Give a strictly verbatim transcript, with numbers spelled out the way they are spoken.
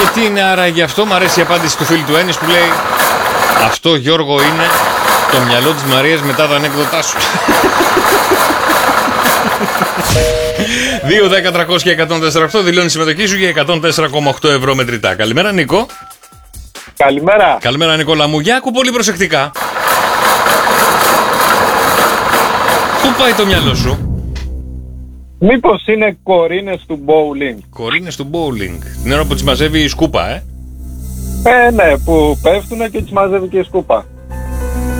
Και τι είναι άραγε αυτό? Μ' αρέσει η απάντηση του φίλου του Έννης που λέει: αυτό, Γιώργο, είναι το μυαλό της Μαρίας μετά τα ανέκδοτά σου. δύο, δέκα, τριακόσια και εκατόν τέσσερα οκτώ δηλώνει συμμετοχή σου για εκατόν τέσσερα κόμμα οκτώ ευρώ μετρητά. Καλημέρα, Νίκο. Καλημέρα. Καλημέρα, Νικόλα μου. Για άκου πολύ προσεκτικά. Πού πάει το μυαλό σου? Μήπως είναι κορίνες του bowling? Κορίνες του bowling. Την ώρα που τις μαζεύει η σκούπα, ε. Ε, ναι, που πέφτουνε και τις μαζεύει και η σκούπα.